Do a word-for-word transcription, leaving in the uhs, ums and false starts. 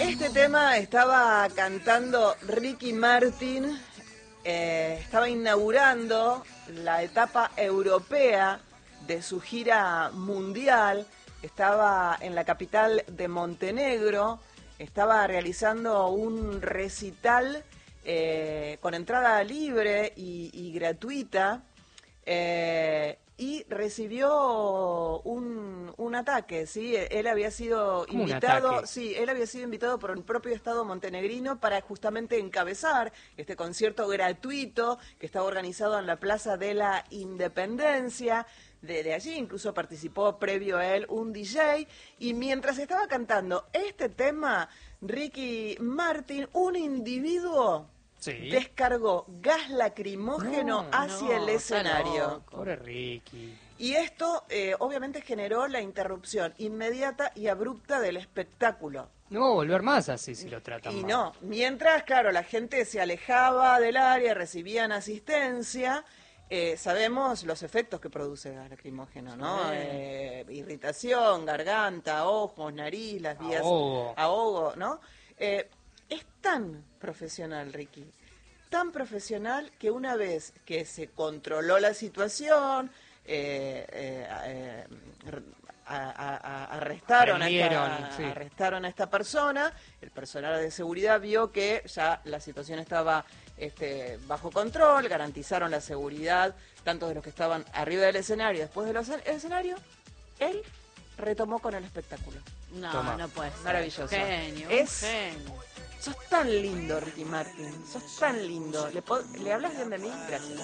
Este tema estaba cantando Ricky Martin, eh, estaba inaugurando la etapa europea de su gira mundial, estaba en la capital de Montenegro, estaba realizando un recital eh, con entrada libre y, y gratuita, eh, y recibió un, un ataque, ¿sí? Él había sido ¿Cómo un invitado, ataque? sí, él había sido invitado por el propio Estado montenegrino para justamente encabezar este concierto gratuito que estaba organizado en la Plaza de la Independencia. De, de allí incluso participó previo a él un D J, y mientras estaba cantando este tema, Ricky Martin, un individuo Sí. descargó gas lacrimógeno No, hacia no, el está escenario. loco. Pobre Ricky. Y esto eh, obviamente generó la interrupción inmediata y abrupta del espectáculo. No va a volver más así si lo tratan Y mal. no, mientras, claro, la gente se alejaba del área, recibían asistencia, eh, sabemos los efectos que produce el gas lacrimógeno, ¿no? Sí. Eh, irritación, garganta, ojos, nariz, las vías... Ahogo. Ahogo, ¿no? Eh, es tan profesional, Ricky, tan profesional que una vez que se controló la situación, eh, eh, eh, a- a- a- arrestaron, a Prendieron, esta, sí. arrestaron a esta persona, el personal de seguridad vio que ya la situación estaba este, bajo control, garantizaron la seguridad tanto de los que estaban arriba del escenario y después del escenario, él retomó con el espectáculo. No, Toma. no puede ser. Maravilloso. Genio, Es- un genio. Sos tan lindo, Ricky Martin, sos tan lindo. ¿Le, po- ¿le hablas bien de mí? Gracias.